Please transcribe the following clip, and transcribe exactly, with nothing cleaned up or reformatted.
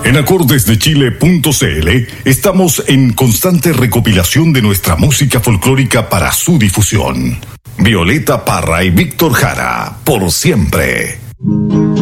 En acordesdechile punto cl estamos en constante recopilación de nuestra música folclórica para su difusión. Violeta Parra y Víctor Jara, por siempre.